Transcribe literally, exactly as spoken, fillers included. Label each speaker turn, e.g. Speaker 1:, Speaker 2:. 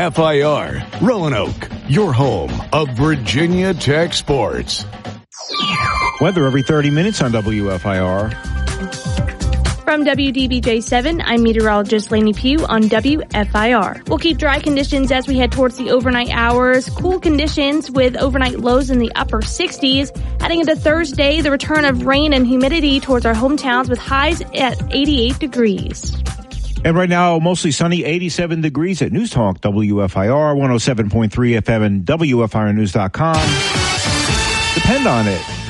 Speaker 1: F I R, Roanoke, your home of Virginia Tech Sports.
Speaker 2: Weather every thirty minutes on W F I R.
Speaker 3: From W D B J seven, I'm meteorologist Lainey Pugh on W F I R. We'll keep dry conditions as we head towards the overnight hours. Cool conditions with overnight lows in the upper sixties. Heading into Thursday, the return of rain and humidity towards our hometowns with highs at eighty-eight degrees.
Speaker 2: And right now, mostly sunny, eighty-seven degrees at News Talk, W F I R, one oh seven point three F M and W F I R news dot com. Depend on it.